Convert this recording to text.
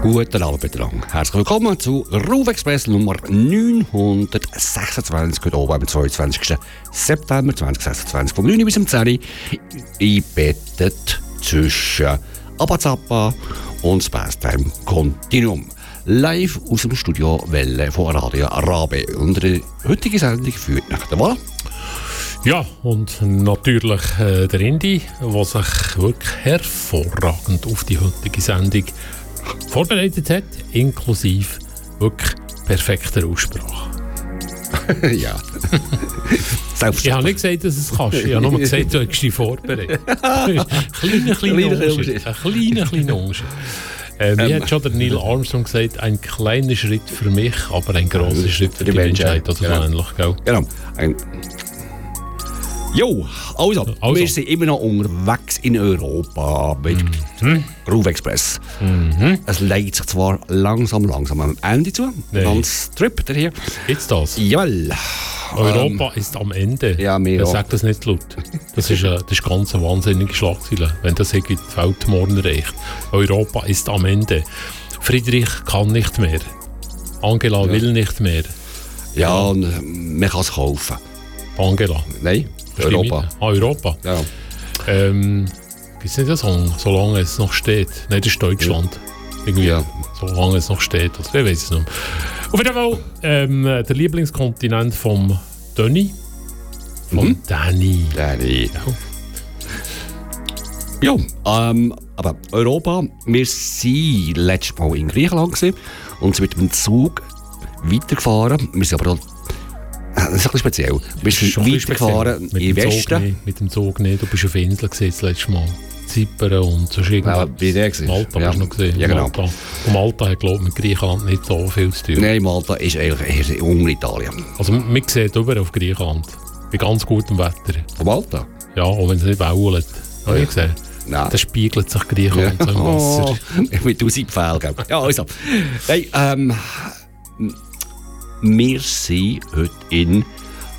Guten Abend lang. Herzlich willkommen zu RUF Express Nummer 926, heute oben am 22. September 2026, vom 9 bis zum 10 eingebettet zwischen Abazappa und Spacetime Continuum. Live aus dem Studio Welle von Radio Arabe. Unsere heutige Sendung führt nach der Wahl. Ja, und natürlich der Indy, der sich wirklich hervorragend auf die heutige Sendung vorbereitet hat, inklusive wirklich perfekter Aussprache. Ja. Ich habe nicht gesagt, dass du es kannst. Ich habe nur gesagt, du hast dich vorbereitet. Ein kleiner Unterschied. Wie hat schon der Neil Armstrong gesagt, ein kleiner Schritt für mich, aber ein grosser Schritt für die Menschheit. Oder so ähnlich, gell? Genau. Jo, also, wir sind immer noch unterwegs in Europa mit RUF Express. Es legt sich zwar langsam am Ende zu, ganz Trip hier. Gibt's das? Jawohl. Europa ist am Ende. Ja, mir auch. Sag das nicht laut. Das ist ganz eine wahnsinnige Schlagzeile, wenn das irgendwie die Welt morgen erreicht. Europa ist am Ende. Friedrich kann nicht mehr. Angela will nicht mehr. Ja, und man kann es kaufen. Angela? Nein. Europa. Europa? Ja. Gibt es nicht einen Song, solange es noch steht? Nein, das ist Deutschland. Irgendwie, ja. Solange es noch steht. Also, wer weiß es noch. Auf jeden Fall der Lieblingskontinent vom Danny. Von Danny. Ja, aber Europa, wir waren letztes Mal in Griechenland gewesen, und sind mit dem Zug weitergefahren. Wir sind aber auch das ist ein bisschen speziell. Wir sind weitergefahren in Westen. Mit dem Zug nicht. Du bist auf Inseln gesehen das letzte Mal. Zypern und so irgendwas. Malta hast du noch gesehen. Ja, genau. Und Malta hat, glaube ich, mit Griechenland nicht so viel zu tun. Nein, Malta ist eigentlich eher unter Italien. Also man sieht über auf Griechenland. Bei ganz gutem Wetter. Von Malta? Ja, auch wenn es nicht bault. Habe ich gesehen? Nein. Da spiegelt sich Griechenland so im Wasser. Mit 1000 Pfeilen. Ja, also. Hey, wir sind heute in